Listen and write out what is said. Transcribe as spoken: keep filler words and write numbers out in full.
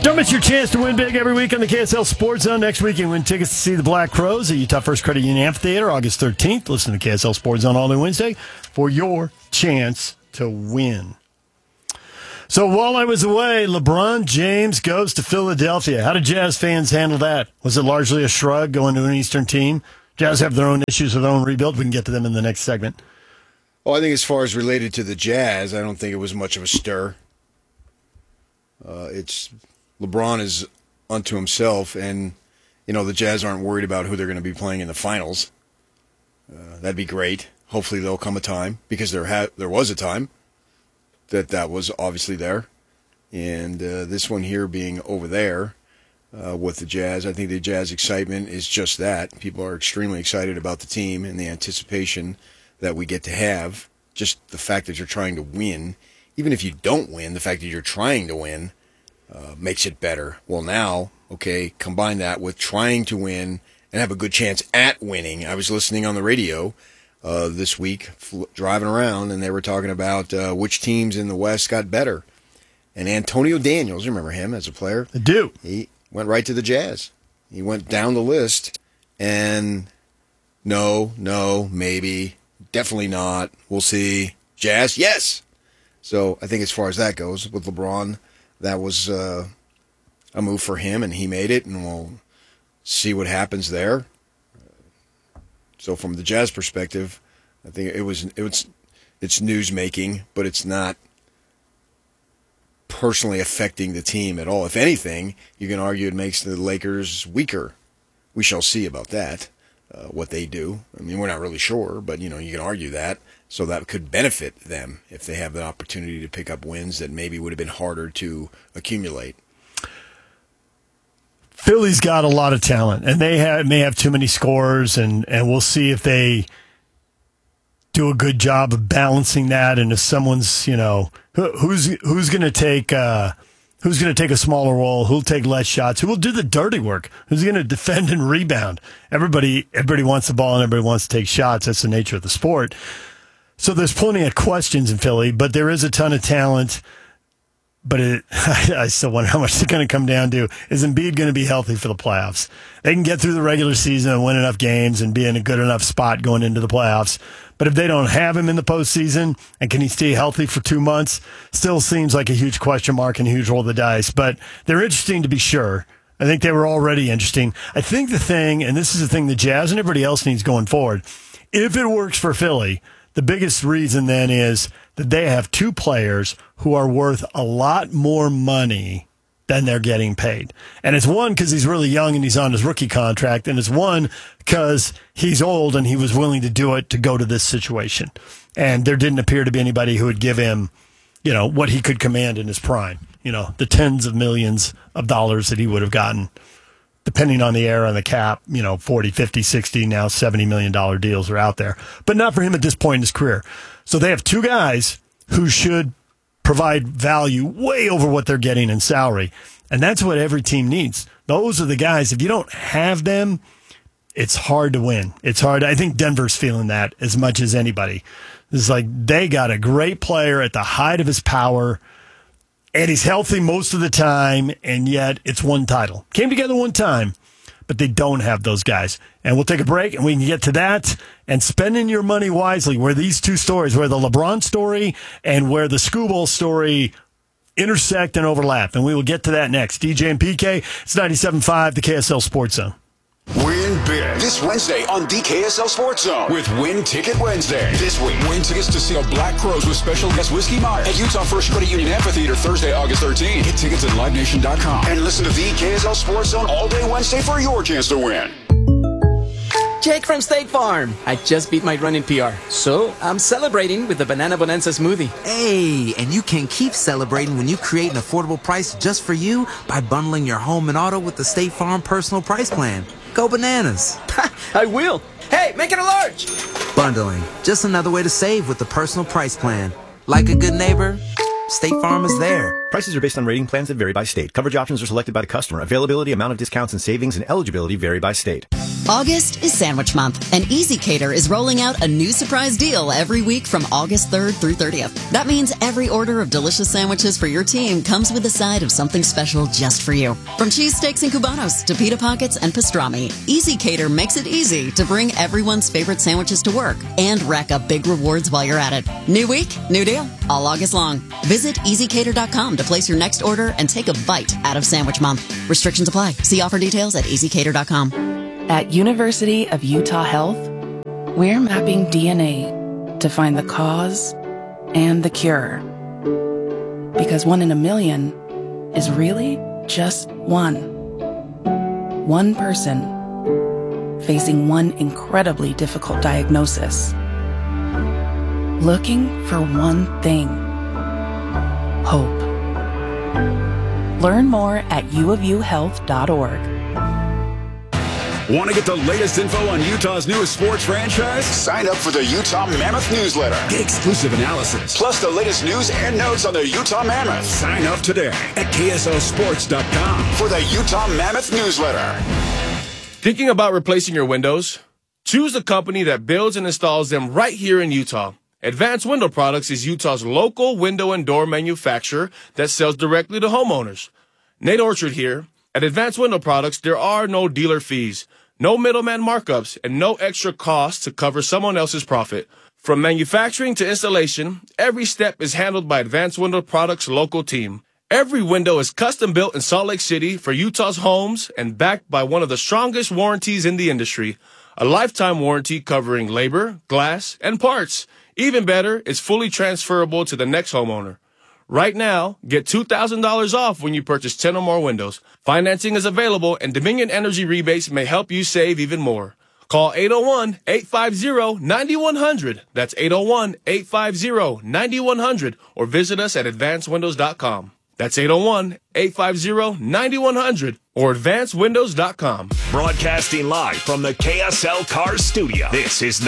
Don't miss your chance to win big every week on the K S L Sports Zone. Next week, you win tickets to see the Black Crows at Utah First Credit Union Amphitheater, August thirteenth. Listen to K S L Sports Zone all day Wednesday for your chance to win. So while I was away, LeBron James goes to Philadelphia. How did Jazz fans handle that? Was it largely a shrug going to an Eastern team? Jazz have their own issues with their own rebuild. We can get to them in the next segment. Well, I think as far as related to the Jazz, I don't think it was much of a stir. Uh, it's LeBron is unto himself, and you know the Jazz aren't worried about who they're going to be playing in the finals. Uh, that'd be great. Hopefully, there'll come a time, because there ha- there was a time that that was obviously there, and uh, this one here being over there uh, with the Jazz, I think the Jazz excitement is just that. People are extremely excited about the team and the anticipation that we get to have. Just the fact that you're trying to win, even if you don't win, the fact that you're trying to win uh, makes it better. Well, now, okay, combine that with trying to win and have a good chance at winning. I was listening on the radio uh, this week, fl- driving around, and they were talking about uh, which teams in the West got better. And Antonio Daniels, remember him as a player? I do. He went right to the Jazz. He went down the list, and no, no, maybe, definitely not, we'll see. Jazz, yes! So I think as far as that goes, with LeBron, that was uh, a move for him, and he made it, and we'll see what happens there. So from the Jazz perspective, I think it was it was it's news making, but it's not personally affecting the team at all. If anything, you can argue it makes the Lakers weaker. We shall see about that, uh, what they do. I mean, we're not really sure, but you know, you can argue that. So that could benefit them if they have the opportunity to pick up wins that maybe would have been harder to accumulate. Philly's got a lot of talent, and they have, may have too many scorers, and, and we'll see if they do a good job of balancing that. And if someone's, you know, who, who's who's going to take uh, who's going to take a smaller role, who'll take less shots, who will do the dirty work, who's going to defend and rebound. Everybody everybody wants the ball, and everybody wants to take shots. That's the nature of the sport. So there's plenty of questions in Philly, but there is a ton of talent. But it, I still wonder how much it's going to come down to. Is Embiid going to be healthy for the playoffs? They can get through the regular season and win enough games and be in a good enough spot going into the playoffs. But if they don't have him in the postseason, and can he stay healthy for two months, still seems like a huge question mark and a huge roll of the dice. But they're interesting to be sure. I think they were already interesting. I think the thing, and this is the thing the Jazz and everybody else needs going forward, if it works for Philly, the biggest reason then is that they have two players who are worth a lot more money than they're getting paid. And it's one because he's really young and he's on his rookie contract, and it's one because he's old and he was willing to do it to go to this situation. And there didn't appear to be anybody who would give him, you know, what he could command in his prime, you know, the tens of millions of dollars that he would have gotten, depending on the era and the cap, you know, forty, fifty, sixty, now seventy million dollars deals are out there. But not for him at this point in his career. So they have two guys who should provide value way over what they're getting in salary. And that's what every team needs. Those are the guys. If you don't have them, it's hard to win. It's hard. I think Denver's feeling that as much as anybody. It's like they got a great player at the height of his power, and he's healthy most of the time, and yet it's one title. Came together one time, but they don't have those guys. And we'll take a break, and we can get to that and spending your money wisely, where these two stories, where the LeBron story and where the Skubal story intersect and overlap. And we will get to that next. D J and P K, it's ninety-seven point five, the K S L Sports Zone. Win big this Wednesday on the K S L Sports Zone with Win Ticket Wednesday. This week, win tickets to see the Black Crows with special guest Whiskey Myers at Utah First Credit Union Amphitheater Thursday, August thirteenth. Get tickets at live nation dot com and listen to the K S L Sports Zone all day Wednesday for your chance to win. Jake from State Farm. I just beat my running P R, so I'm celebrating with the Banana Bonanza smoothie. Hey, and you can keep celebrating when you create an affordable price just for you by bundling your home and auto with the State Farm Personal Price Plan. Go bananas. I will. Hey, make it a large. Bundling, just another way to save with the Personal Price Plan. Like a good neighbor, State Farm is there. Prices are based on rating plans that vary by state. Coverage options are selected by the customer. Availability, amount of discounts and savings, and eligibility vary by state. August is Sandwich Month, and Easy Cater is rolling out a new surprise deal every week from August third through thirtieth. That means every order of delicious sandwiches for your team comes with a side of something special just for you. From cheesesteaks and cubanos to pita pockets and pastrami, Easy Cater makes it easy to bring everyone's favorite sandwiches to work and rack up big rewards while you're at it. New week, new deal, all August long. Visit easy cater dot com to place your next order and take a bite out of Sandwich Month. Restrictions apply. See offer details at easy cater dot com. At University of Utah Health, we're mapping D N A to find the cause and the cure. Because one in a million is really just one. One person facing one incredibly difficult diagnosis. Looking for one thing. Hope. Learn more at u of u health dot org. Want to get the latest info on Utah's newest sports franchise? Sign up for the Utah Mammoth newsletter. Get exclusive analysis, plus the latest news and notes on the Utah Mammoth. Sign up today at K S L sports dot com for the Utah Mammoth newsletter. Thinking about replacing your windows? Choose a company that builds and installs them right here in Utah. Advanced Window Products is Utah's local window and door manufacturer that sells directly to homeowners. Nate Orchard here. At Advanced Window Products, there are no dealer fees, no middleman markups, and no extra costs to cover someone else's profit. From manufacturing to installation, every step is handled by Advanced Window Products' local team. Every window is custom built in Salt Lake City for Utah's homes and backed by one of the strongest warranties in the industry, a lifetime warranty covering labor, glass, and parts. Even better, it's fully transferable to the next homeowner. Right now, get two thousand dollars off when you purchase ten or more windows. Financing is available, and Dominion Energy rebates may help you save even more. Call eight oh one, eight five zero, nine one zero zero. That's eight oh one, eight five zero, nine one zero zero, or visit us at advanced windows dot com. That's eight oh one, eight five zero, nine one zero zero or advanced windows dot com. Broadcasting live from the K S L Cars studio. This is